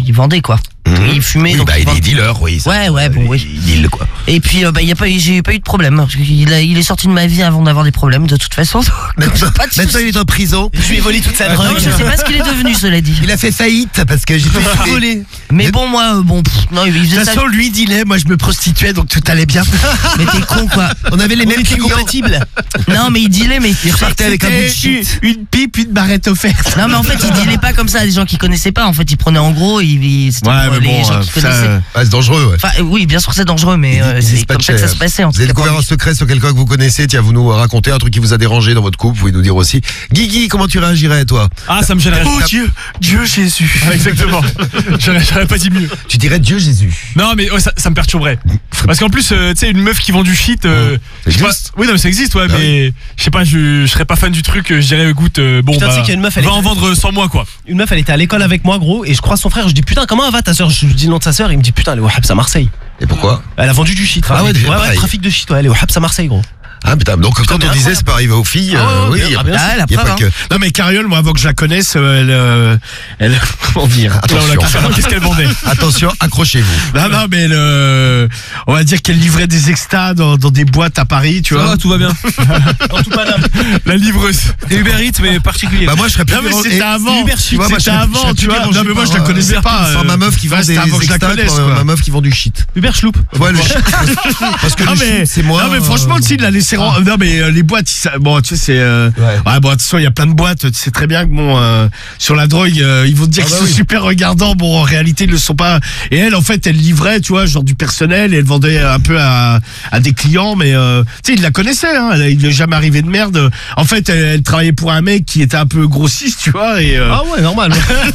il vendait quoi. Il fumait. Oui, donc il est dealer, oui. Ouais, bon, oui. Il deal, quoi. Et puis, j'ai pas eu de problème. Parce qu'il il est sorti de ma vie avant d'avoir des problèmes, de toute façon. Maintenant, il est en prison. Je lui ai volé toute sa drogue. Non, je sais pas ce qu'il est devenu, cela dit. Il a fait faillite parce que j'ai fait volé. Mais bon, moi, non, il De faisait toute ça. façon, lui, il dealait, moi, je me prostituais, donc tout allait bien. Mais t'es con, quoi. On avait les mêmes clients. compatibles. Non, mais il dealait, mais. Il repartait avec un bout de shit. Une pipe, une barrette offerte. Non, mais en fait, il dealait pas comme ça à des gens qui connaissaient pas. En fait, il prenait en gros, c'était Ouais, pour mais les bon, gens qui ça, connaissaient. Ah, c'est dangereux, ouais. Enfin, oui, bien sûr, c'est dangereux, mais c'est comme ça que ça se passait. En Vous tout avez cas, découvert un secret sur quelqu'un que vous connaissez. Tiens, vous nous racontez un truc qui vous a dérangé dans votre couple. Vous pouvez nous dire aussi. Guigui, comment tu réagirais, toi? Ah, ça me gênerait. Oh, Dieu Jésus. Exactement. J'aurais pas dit mieux. Tu dirais Dieu Jésus. Non, mais ça me perturberait. Parce qu'en plus, tu sais, une meuf qui vend du shit. Ça je sais pas- existe. Oui, non, mais ça existe, ouais, Ah mais je sais pas, je serais pas fan du truc. Je dirais, écoute, bon, Putain, tu sais qu'il y a une meuf, elle va est- en vendre sans moi, quoi. Une meuf, elle était à l'école avec moi, gros, et je croise son frère. Je dis putain, comment elle va ta soeur? Je lui dis le nom de sa soeur. Il me dit putain, elle est au Habs à Marseille. Et pourquoi? Elle a vendu du shit. Ah ouais, pareil. trafic de shit. Ouais, elle est au Habs à Marseille, gros. Ah putain, donc quand on mais disait incroyable. c'est pas arrivé aux filles, Ah, oui, bien, il y a, ah, bien Ah, la il y a preuve, pas que. Non, mais Cariole, moi, avant que je la connaisse, elle comment dire? Attention. Qu'est-ce qu'elle vendait? Attention, accrochez-vous. Non, mais on va dire qu'elle livrait des extas dans des boîtes à Paris, tu vois. tout va bien. En tout cas, là. La livreuse. Et Uber Eats, mais particulier. Bah moi je serais plus Non, mais dérangé- c'était avant. Uber Eats, tu vois, moi, je C'était serais- je avant, serais tu plus vois. dérangé Non, mais moi, je la par, connaissais pas. Par ma meuf qui vend Ouais, des c'était avant que je la extas, connaisse, par quoi. ma meuf qui vend du shit. Uber Schloop. Ouais, le shit. Parce que Non le mais, shit, c'est moi. non mais franchement, tu sais, il l'a laissé non mais les boîtes, bon tu sais c'est ouais, bon de toute façon il y a plein de boîtes, tu sais très bien que bon sur la drogue ils vont te dire Ah bah qu'ils sont oui. super regardants, bon en réalité ils le sont pas. Et elle en fait elle livrait, tu vois, genre du personnel et elle vendait un peu à des clients, mais tu sais il la connaissait, hein, il lui est jamais arrivé de merde. En fait elle travaillait pour un mec qui était un peu grossiste, tu vois, et Ah ouais, normal.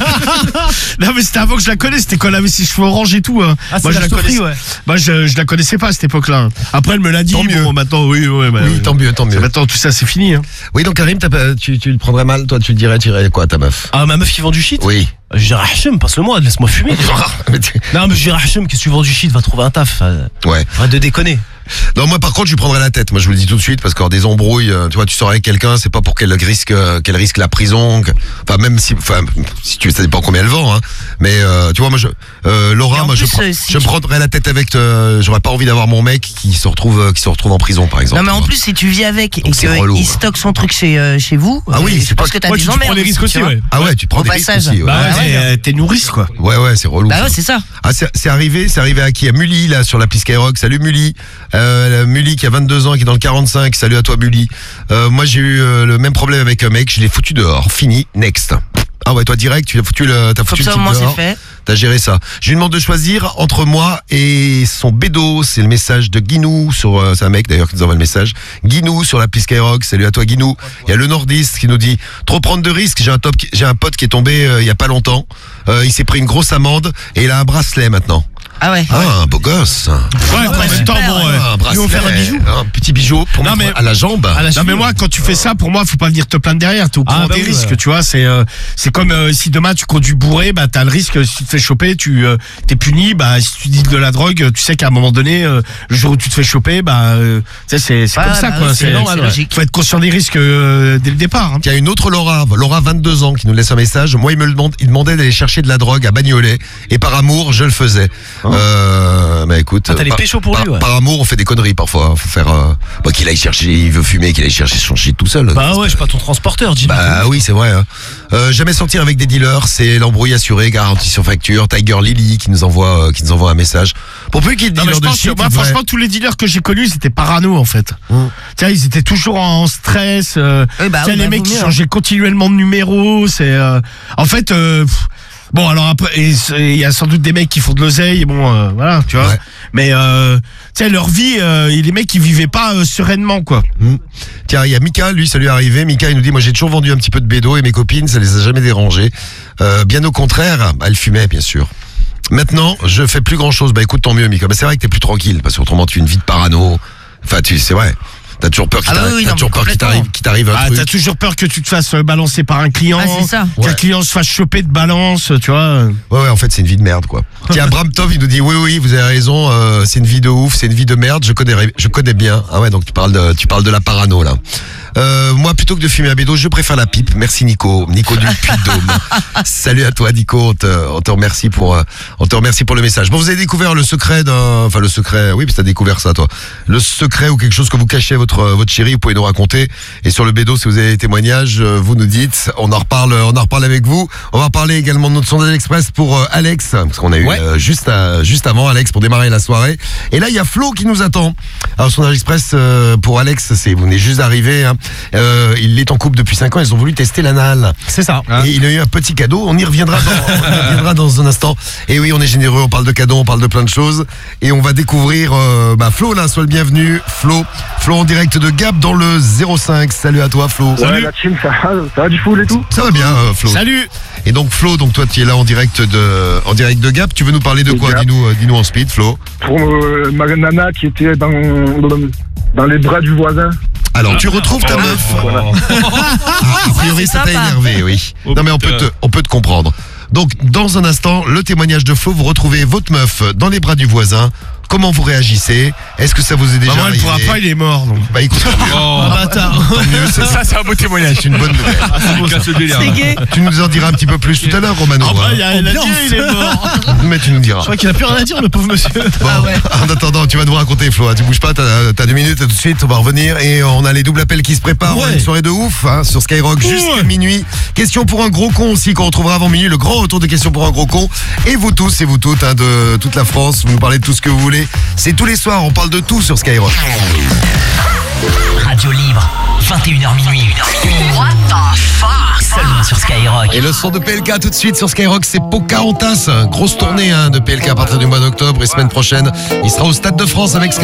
non mais c'était avant que je la connaisse, c'était quand elle avait ses cheveux orange et tout, hein. Ah, c'est Moi je la l'achetoterie, connaissais. ouais. Moi je la connaissais pas à cette époque-là. Après elle me l'a dit, Tant mieux. bon maintenant oui bah, Oui, tant mieux, tant mieux. Maintenant tout ça c'est fini, hein. Oui, donc Karim, tu le prendrais mal, toi tu dirais quoi ta meuf? Ah, ma meuf qui vend du shit? Oui. Je dirais Hachem, passe-le-moi, laisse-moi fumer. Non, mais je dirais Hachem, qu'est-ce que tu vends du shit? Va trouver un taf. Ouais. Arrête de déconner. Non, moi par contre, je lui prendrais la tête. Moi, je vous le dis tout de suite parce qu'en des embrouilles, tu vois, tu sors avec quelqu'un, c'est pas pour qu'elle risque la prison. Enfin, même si tu ça dépend combien elle vend, hein. Mais tu vois, moi, Et Laura, en moi, plus, je prendrais la tête avec. J'aurais pas envie d'avoir mon mec qui se retrouve en prison, par exemple. Non, mais en tu vois. plus, si tu vis avec et Donc, c'est relou, qu'il hein. stocke son truc chez vous, Ah oui, je c'est pense pas- que t'as Ouais, des tu emmerdes. prends les risques tu aussi, vois. ouais. Ah ouais, tu prends Au des risques passage. aussi. Ouais. Bah ouais, t'es nourrice quoi. Ouais, c'est relou. Bah ça. ouais, c'est ça. Ah, c'est arrivé à qui? À Mully, là, sur l'appli Skyrock. Salut Mully. Mully qui a 22 ans, qui est dans le 45. Salut à toi Mully. Moi, j'ai eu le même problème avec un mec. Je l'ai foutu dehors. Fini. Next. Ah ouais, toi direct, t'as foutu Comme le ça, au type moins, c'est dehors. fait. T'as géré ça. Je lui demande de choisir entre moi et son bédo. C'est le message de Guinou sur, c'est un mec d'ailleurs qui nous envoie le message. Guinou sur l'appli Skyrock. Salut à toi Guinou. Il y a le nordiste qui nous dit trop prendre de risques. J'ai un pote qui est tombé il y a pas longtemps. Il s'est pris une grosse amende et il a un bracelet maintenant. Ah ouais. Ah, un beau gosse. Ouais, en même temps super, bon. ouais. Un bracelet, Ils vont faire un bijou. un petit bijou pour Non, mettre mais- à la jambe. Non mais moi quand tu fais ça, pour moi faut pas venir te plaindre derrière, t'es au courant bah des oui, risques, ouais. tu vois, c'est comme si demain tu conduis bourré, bah t'as le risque, si tu te fais choper, t'es puni, bah si tu dis de la drogue, tu sais qu'à un moment donné, le jour où tu te fais choper, bah tu sais c'est Ouais, comme ça bah quoi, oui, c'est normal, ouais. faut être conscient des risques dès le départ. Hein. Il y a une autre Laura 22 ans qui nous laisse un message. Moi, il demandait d'aller chercher de la drogue à Bagnolet et par amour, je le faisais. Bah écoute, Ah, t'as les péchos pour lui, ouais. par amour, on fait des conneries parfois. Faut faire qu'il aille chercher, il veut fumer, qu'il aille chercher son shit tout seul. Bah ouais, je suis pas ton transporteur, dis. Bah oui, c'est vrai. Hein. Jamais sortir avec des dealers, c'est l'embrouille assuré, garantie sur facture. Tiger Lily qui nous envoie un message. Pour plus qu'il y ait de Non, mais dealers je de pense que shit, moi, il devrait- franchement, tous les dealers que j'ai connus, ils étaient parano en fait. Tiens, ils étaient toujours en stress. Oui, bah tiens, oui, les bah, mecs vaut qui mieux, changeaient continuellement de numéro. C'est en fait. Bon, alors après, il y a sans doute des mecs qui font de l'oseille. Bon, voilà, tu vois. Ouais. Mais tu sais, leur vie, les mecs, ils vivaient pas sereinement, quoi. Tiens, il y a Mika, lui, ça lui est arrivé. Mika, il nous dit, moi, j'ai toujours vendu un petit peu de bédo et mes copines, ça les a jamais dérangées. Bien au contraire, elles fumaient, bien sûr. Maintenant, je fais plus grand chose. Bah, écoute, tant mieux, Mika. Bah, c'est vrai que t'es plus tranquille, parce qu'autrement, tu as une vie de parano. Enfin, c'est vrai. T'as toujours peur qu'il Ah bah t'arrive, oui, t'as non, toujours mais peur qu'il t'arrive un Ah, truc. t'as toujours peur que tu te fasses balancer par un client. Ah, c'est ça. Qu'un Ouais. client se fasse choper de balance, tu vois. Ouais, en fait, c'est une vie de merde, quoi. Tiens, Bram Tov, il nous dit, oui, vous avez raison, c'est une vie de ouf, c'est une vie de merde, je connais bien. Ah ouais, donc tu parles de la parano, là. Moi, plutôt que de fumer un bédo, je préfère la pipe. Merci Nico. Nico du Puy-de-Dôme. Salut à toi Nico. On te remercie pour le message. Bon, vous avez découvert le secret le secret, oui, parce que t'as découvert ça, toi. Le secret ou quelque chose que vous cachez à votre chérie, vous pouvez nous raconter. Et sur le bédo, si vous avez des témoignages, vous nous dites. On en reparle avec vous. On va parler également de notre sondage express pour Alex, parce qu'on a eu juste avant Alex pour démarrer la soirée. Et là, il y a Flo qui nous attend. Alors, sondage express pour Alex, vous venez juste d'arriver. Hein. Il est en couple depuis 5 ans. Ils ont voulu tester l'anal. C'est ça. Et il a eu un petit cadeau. On y reviendra dans un instant. Et oui, on est généreux. On parle de cadeaux, on parle de plein de choses. Et on va découvrir Flo là. Sois le bienvenu. Flo en direct de Gap dans le 05. Salut à toi, Flo. Ouais, la team, ça va du full et tout. Ça va bien, Flo. Salut. Et donc Flo, toi tu es là en direct de Gap. Tu veux nous parler de quoi? Dis-nous en speed, Flo. Pour ma nana qui était dans les bras du voisin. Alors tu retrouves ta meuf. Voilà. A priori ça t'a énervé, oui. Non mais on peut te comprendre. Donc dans un instant, le témoignage de Flo, vous retrouvez votre meuf dans les bras du voisin. Comment vous réagissez? Est-ce que ça vous est déjà Maman, elle arrivé? pourra pas, il est mort. Donc. Bah écoute, Bâtard. tant mieux, Ça, c'est un beau témoignage. c'est une bonne nouvelle. C'est gay. Tu nous en diras un petit peu plus tout à l'heure, Romano. Il a dit, il est mort. Mais tu nous diras. Je crois qu'il a plus rien à dire, le pauvre monsieur. Bon, en attendant, tu vas nous raconter, Flo. Hein, tu bouges pas, t'as 2 minutes, tout de suite, on va revenir. Et on a les doubles appels qui se préparent. On a une soirée de ouf sur Skyrock jusqu'à minuit. Question pour un gros con aussi, qu'on retrouvera avant minuit. Le grand retour de questions pour un gros con. Et vous tous et vous toutes, de toute la France, vous nous parlez de tout ce que vous voulez. C'est tous les soirs, on parle de tout sur Skyrock. Radio libre, 21h minuit. What the fuck? Seulement sur Skyrock. Et le son de PLK tout de suite sur Skyrock, c'est Pocahontas. Grosse tournée de PLK à partir du mois d'octobre. Et semaine prochaine, il sera au Stade de France avec Skyrock.